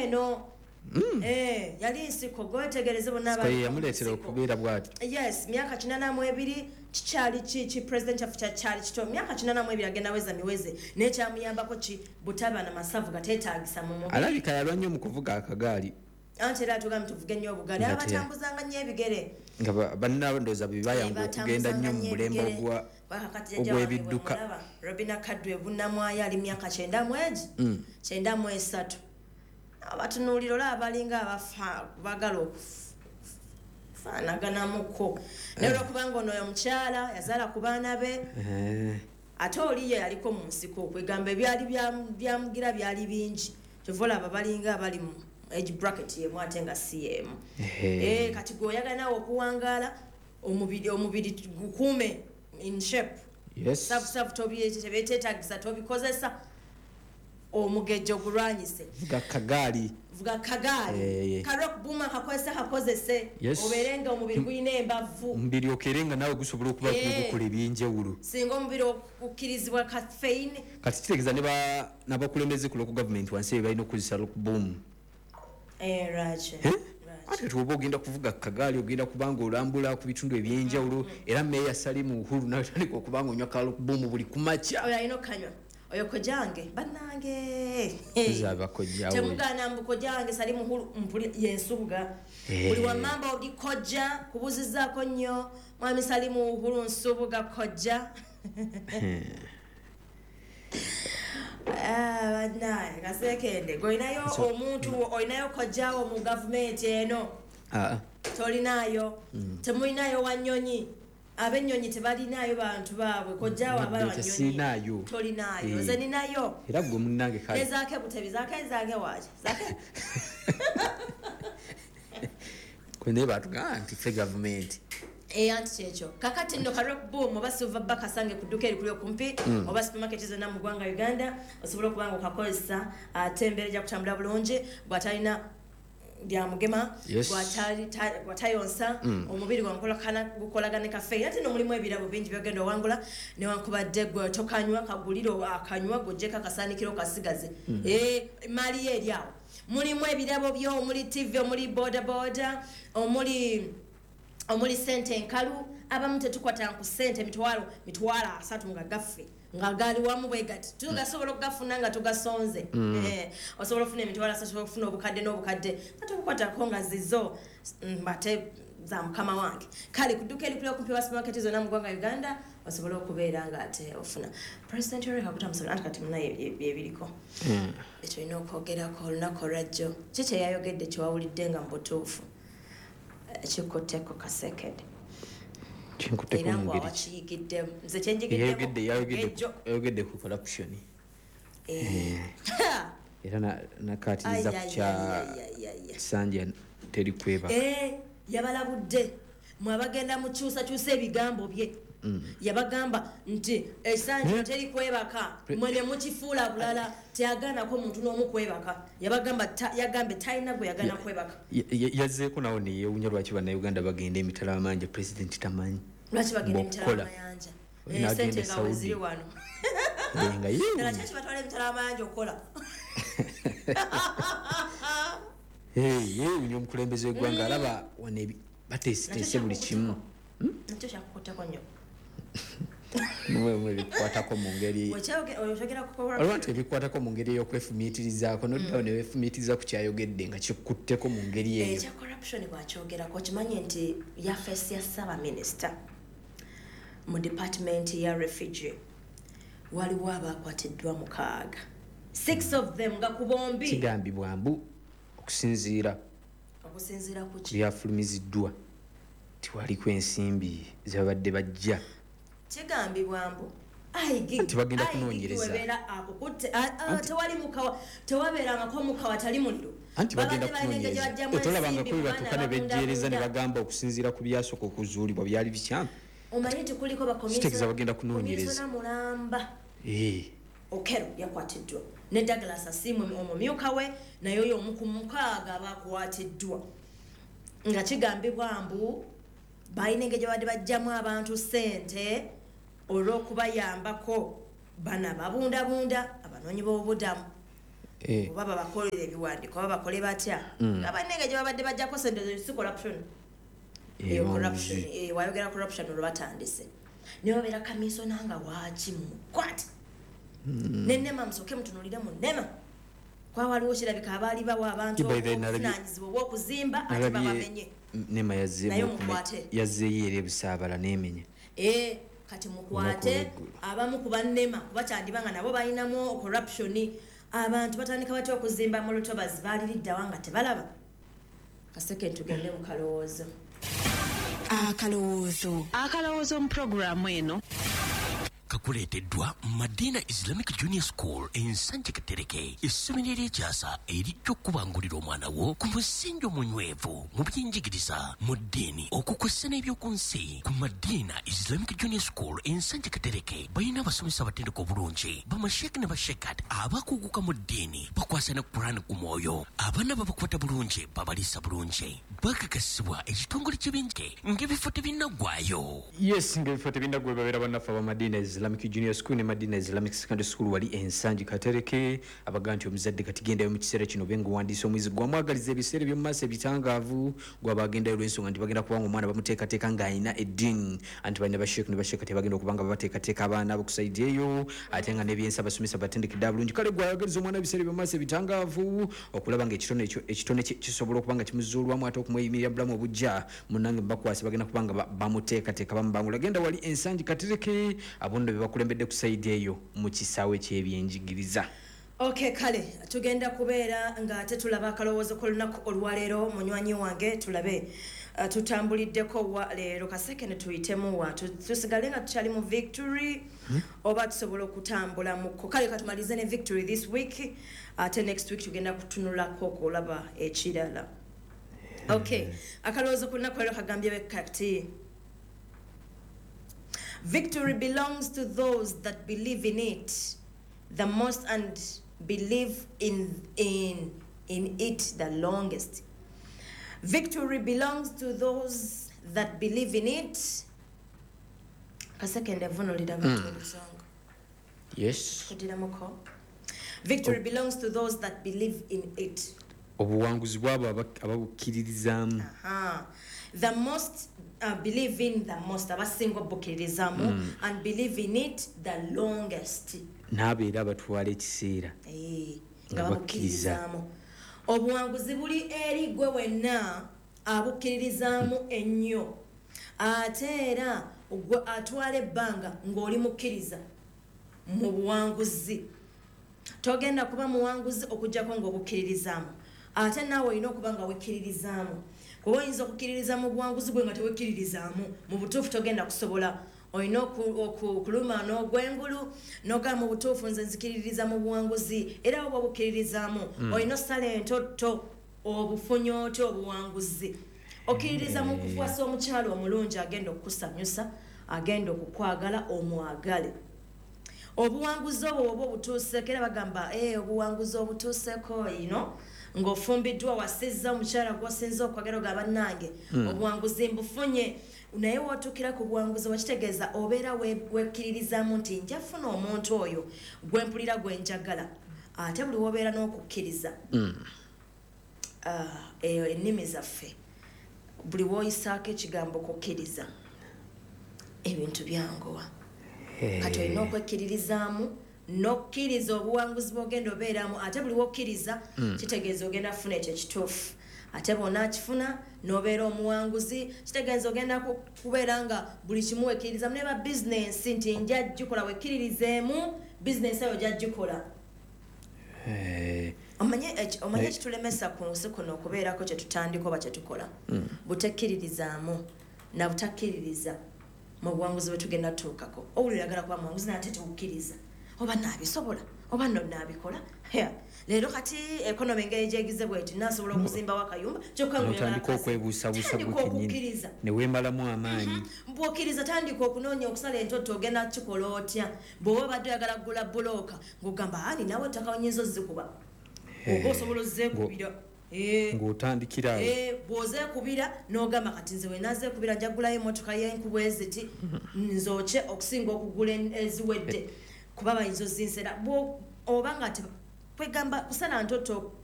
eno yali nsiko gwetegereze bonna yamuleetera okubeera bw'ati. Yes, myaka 82 kikyali ki president kyaffe kyali kito myaka 82 agenda weza miweze n'ekyamuyambako ki butaba na masavu gateetaagisa mu mubiri. Alabika yalwa nnyo mu kuvuga akagaali. Anti era tugambe tuvuge nnyo obugaali abatambuzanga nnyo ebigere. Nga bannaabo ndowooza bwe bayanga okugenda nnyo mu mulembe ogw'ebidduka. Robina Kadwe bunnamwayo ali myaka 9 mwezi 93. Abatunuulira olaba balinga abafa bagala okufaanaganamuko. Naye olwokubanga ono oyo omukyala yazaala ku baana be ate oliye yaliko mu nsiko okwegamba ebyali byamugira byali bingi kyova olaba balinga abali mu age bracket yemu ate nga si yemu. Kati gweoyagala nawe okuwangaala omubiri gukuume in shape. Safu tobyeteetagisa tobikozesa omugejo gulwanyise. Vuga kagaali. Karok buma kakozese oberenga omubiri guyina embavu. Omubiri okerenga nawe gusobola okuba kukola eby'enjawulo. Singa omubiri okukkirizibwa caffeine. Kati kitegeeza n'abakulembeze ku local government wansi balina okukozesa rock boom. Rache. Ate tuba ogenda kuvuga kagaali ogenda kubanga olambula ku bitundu eby'enjawulo era meeya Salimu Uhuru nawe tandika okubanga onywa ka rock boom buli kumakya. Oyo alina okanywa. Oyo kojange bannange kuzaba kojjawe temugana mbukojange Salimu Uhuru mpuli yensubuga buli wamamba odi kojja kubuzizaako nnyo mwami Salimu Uhuru nsubuga kojja. Banaye kasekende goinayo omuntu oinayo kojjawo mu government eno tolinayo temulinayo wanyonyi abenyonyi tebalinayo bantu baabwe kojjawo abanyonyi tolinayo nze ninayo era gwe munnange kale ezaake butebi zaake waaje zaake kwene batugamba nti ffe government anti kyekyo kakati nno karok boom oba silver back asange ku dduka erikuli okumpi oba supermarket zonna mu ggwanga Uganda osobola okubanga okakozesa ate embeera ejja kutambula bulungi bw'atalina byamugema gwatayonsa omubiri gukolagane kafeeyi ate nomulimu ebirabo bingi byogenda owangula newankubadde gwe tokanywa kaguliro akanywa gojjeko akasaanikiro kasigaze mali ye eryawo mulimu ebirabo byo omuli TV omuli bodaboda omuli sente enkalu abamu tetukwata ku sente mitwalo 3 nga gaffe nga gali wamu bwegati tugasobola okugafuna nga tugasonze osobola okufuna emitwalo 3 okufuna obukadde n'obukadde katukwatako nga zizo mbate za mukama wange kale kudduka erikuli okumpi wa supermarket zonna mu ggwanga Uganda osobola okubeera nga ate ofuna president Yoweri Kaguta Museveni anti kati munaye byebiriko etulina okwogerako olunaku olwajjo kiki yayogedde kyewawulidde nga mubutuufu ekikutteko kasekede kinkuteko mu ngeri kiyigidde nze yayogedde ku corruption era nakatiriza ku kya Sanja teri kwebaka yabalabudde mwabagenda mukyusakyusa ebigambo bye yabagamba nti Sanja teri kwebaka mwene mukifuula bulala teyaganako muntu n'omu kwebaka yagambe talina gwe yagana kwebaka yazzeeko nawo neyewunya lwaki bannayuganda bagenda emitala amanja president tamanyi lwaki bagenda emitala amayanja sente nga weziri wano nala kyaki batwala emitala amayanja okukola yewunya omukulembeze w'eggwanga alaba wane bateesiteese buli kimu nakyo kyakukutteko nnyo mwe bikwatako mu ngeri olwatu ebikwatako mu ngeri ey'okwefumiitirizaako noddawo ne weefumiitiriza ku kyayogedde nga kikutteko mu ngeri eyo ekya corruption bwakyogerako kimanyi nti yafeesi ya Ssaabaminisita mu department ya refugee waliwo abakwatiddwa 6 of them nga ku bombi kigambibwa mbu okusinziira ku byafulumiziddwa tiwaliko ensimbi zabadde bajja kigambibwa mbu tibagenda kunoonyereza tewabeerangako mukawa tali muliro anti bagenda kunoonyereza tolabanga kuli batuuka ne bejjeereza ne bagamba okusinziira ku byasooka okuzuulibwa byali bikyamu omanyi nti kuliko bakomisa bagenda kunoonyereza mulamba Okero yakwatiddwa ne Douglas Asimu omumyuka we naye oyo omu ku 6 bakwatiddwa nga kigambibwa mbu balina engeri badde bajjamu abantu sente olw'okubayambako bana babundabunda abanoonyi b'obubudamu oba babakolera ebiwandiiko oba bakole batya abanenge gye babadde bajjako sente si corruption corruption wayogera corruption olwo batandise naye obeera kamisona nga waaki mukwate nenema musooke mutunulire mu nnema kwa waliwo kirabika abaali bawa abantu obuvunanyizibwa obw'okuzimba ate babamenye nema yazzeeyo era ebusaabala n'emenya kati mukwate abamu ku bannema kuba kyandiba nga nabo balinamu corruption abantu batandika batya okuzimba mu lutobazi baaliriddawa nga tebalaba kaseke tugende mu kalowoozo akalowoozo mu puroguramu eno kakuleeteddwa Madina Islamic Junior School ensanje Katereke essomero ery'ekyasa erijja okubangulira omwana wo ku musingi omunywevu mu by'enjigiriza mu ddiini okukwessa n'ebyoku nsi ku Madina Islamic Junior School ensanje Katereke balina abasomesa abatendeka obulungi bamasheke ne bashekat abakuguka mu ddiini bakwasa ne Qur'an ku mwoyo abaana babakwata bulungi babaliisa bulungi bakakasibwa ekitongole ky'ebyenjige ng'ebifo tebinnaggwaayo yes ng'ebifo tebinnaggwayo babeera bannaffe aba Madina Islamic Junior School ne Madina Islamic Secondary School wali ensanji Katereke abaga nti omuzadde kati gendayo mu kiseera kino benga wandiisa omwezi gwamwagaliza ebiseera by'omu maaso ebitangaavu gwabagendayo olw'ensonga nti bagenda kubanga omwana bamuteekateeka ng'alina eddiini anti balina basheeku ne basheeka tebagenda okubanga babateekateeka abaana abokusaidi eyo ate nga n'ebyensi abasomesa batendekedde bulungi kale gwayagaliza omwana ebiseera by'omu maaso ebitangaavu okulaba nga ekitone kisobola okuba nga kimuzuulwamu ate okumweyimirira bulamu obujja munnange bakwasi bagenda kubanga bamuteekateeka bamubangula genda wali ensanji Katereke abondo bebakulembedde ku saidi eyo mu kisaawe ky'ebyenjigiriza. Okay, kale tugenda kubeera nga ate tulaba akalowoozo ku lunaku olwaleero munywanyi wange tulabe tutambuliddeko wa leero kaseke ne tuyitemu wa tusigale nga tukyali mu victory oba tusobola okutambula muko kale katumalize ne victory this week ate next week tugenda kutunulako okulaba ekirala. Okay, akalowoozo ku lunaku leero kagambye kati victory belongs to those that believe in it the most and believe in it the longest. Victory belongs to those that believe in it. Yes. Victory belongs to those that believe in it. Obuwanguzi bwabo ababukkiririzaamu. The most believe in the most abasinga obukkiririzaamu and believe in it the longest. N'abeera abatwala ekiseera nga babukkiririzaamu. Obuwanguzi buli eri gwe wenna abukkiririzaamu ennyo ate era gwe atwala ebbanga ng'oli mukkiriza mu buwanguzi. Togenda kuba muwanguzi okujjako ng'obukkiririzaamu ate naawe olina okuba nga wekkiririzaamu. Kuba oyinza okukkiririza mu buwanguzi bwe nga tewekkiririzaamu mu butuufu togenda kusobola. Olina okuluma n'ogwengulu n'ogamba mu butuufu nze nzikiririza mu buwanguzi era oba obukkiririzaamu olina osala entotto obufunyo otyo obuwanguzi. Okkiririza mu kufuwasa omukyalo omulungi agenda okukusanyusa agenda okukwagala omwagale. Obuwanguzi obwo oba obutuuseko era bagamba obuwanguzi obutuuseko ng'ofumbiddwa wasizza omukyala gw'osinza okwagala ogaba nange obuwanguzi mbufunye naye wootuukira ku buwanguzi wakitegeeza obeera wekkiririzaamu nti nja funa omuntu oyo gwe mpulira gwe njagala ate buli wobeera n'okukkiriza ennimi zaffe buli wooyisaako ekigambo kukkiriza ebintu byanguwa kati olina okwekkiririzaamu n'okkiriza obuwanguzi bw'ogenda obeeramu ate buli wokkiriza kitegeeza ogenda kufuna ekyo ekituufu ate bw'onaakifuna n'obeera omuwanguzi kitegeeza ogenda kubeera nga buli kimu wekkiririzaamu neba bizinensi nti nja gikola wekkiririzeemu bizinensi eyo gyagikola. Omanye ekitulemesa ku nsi kuno okubeerako kye tutandika oba kye tukola butekkiririzaamu na butakkiririza mu buwanguzi bwe tugenda tutuukako. Owulira agala kuba muwanguzi naye ate tewukkiriza oba naabisobola oba nno naabikola. Leero kati ekonomi engeri gyegize bweti nasobola okuzimbawo akayumba kyokka otandika okwebuusabuusa bwekennyini ne weemalamu amaanyi. Bw'okkiriza tandika okunoonya okusala entotto ogenda kukikola otya bw'oba obadde oyagala kugula bulooka ng'ogamba ani nawe ettaka onyinza ozzikuba oba osobola ozzeekubira ng'otandikira awo bw'ozeekubira n'ogamba kati nze wenazeekubira nja kugulayo emmotoka y'enkubu eziti nzokye okusinga okugula eziwedde kuba bayinza ozinsera oba nga kwegamba kusala ntoto